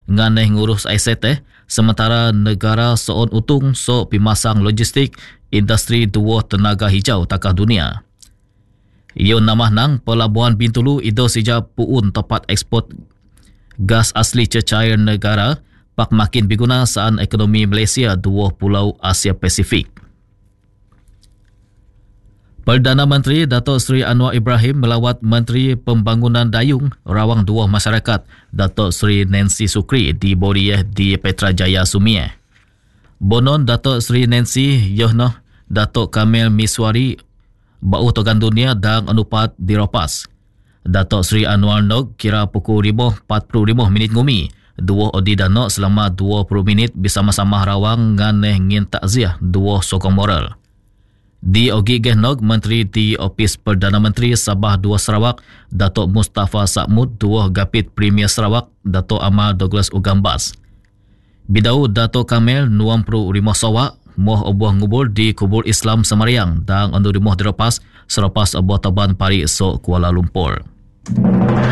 nganeh ngurus ICT, sementara negara seon utung sok pimasang logistik industri dua tenaga hijau takah dunia. Ia namah nang pelabuhan Bintulu itu sejak puun tempat ekspor gas asli cecair negara pak makin berguna saan ekonomi Malaysia dua pulau Asia Pasifik. Perdana Menteri Datuk Seri Anwar Ibrahim melawat Menteri Pembangunan Dayung Rawang Dua Masyarakat Datuk Seri Nancy Sukri di Boriah di Petrajaya Sumieh. Bonon Datuk Seri Nancy Yohnoh Datuk Kamil Miswari bau togan dunia dan anupat diropas. Datuk Seri Anwar Nog kira pukul 5.45 minit ngumi. Dua odi dan Nog selama 20 minit bersama-sama rawang nganeh ngin takziah dua sokong moral. Di Ogi Gehnog, Menteri di Opis Perdana Menteri Sabah 2 Sarawak, Datuk Mustafa Sakmud 2 Gapit Premier Sarawak, Datuk Amal Douglas Ugambas. Bidau Datuk Kamil 65 Sarawak, moh obuah ngubur di Kubur Islam Semariang dan andu moh dilepas selepas obuah taban pari esok Kuala Lumpur.